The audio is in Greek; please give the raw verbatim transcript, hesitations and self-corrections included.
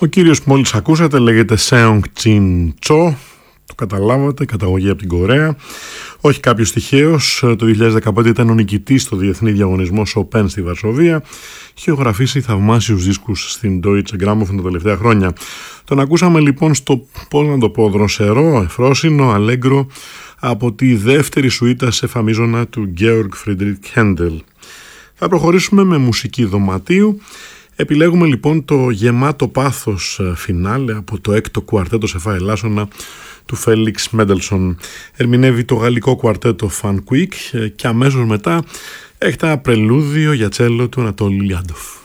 Ο κύριος που μόλις ακούσατε λέγεται Seong Jin Cho, το καταλάβατε, καταγωγή από την Κορέα. Όχι κάποιος τυχαίος, το δύο χιλιάδες δεκαπέντε ήταν ο νικητής στο διεθνή διαγωνισμό Chopin στη Βαρσοβία. Είχε ηχογραφήσει θαυμάσιους δίσκους στην Deutsche Grammophon τα τελευταία χρόνια. Τον ακούσαμε λοιπόν στο, πώς να το πω, δροσερό, εφρόσινο, αλέγκρο από τη δεύτερη σουίτα σε φαμίζωνα του Georg Friedrich Händel. Θα προχωρήσουμε με μουσική δωματίου. Επιλέγουμε λοιπόν το γεμάτο πάθος φινάλε από το έκτο κουαρτέτο σε φά ελάσσονα του Φέλιξ Μέντελσον. Ερμηνεύει το γαλλικό κουαρτέτο Van Κουίκ και αμέσως μετά έχει τα πρελούδιο για τσέλο του Ανατόλη Λιάντοφ.